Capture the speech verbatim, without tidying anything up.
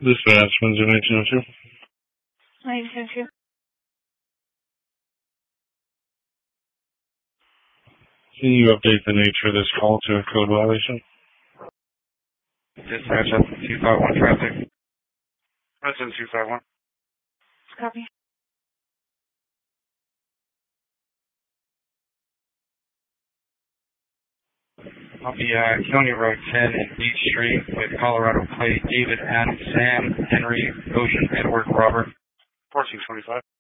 Dispatch, one zero nineteen oh two. nineteen oh two. Can you update the nature of this call to a code violation? Dispatch up two five one traffic. Resident two five one. Copy. I'll be uh, County Road ten and Beach Street with Colorado plate David and Sam Henry Ocean Edward Robert. fourteen twenty-five.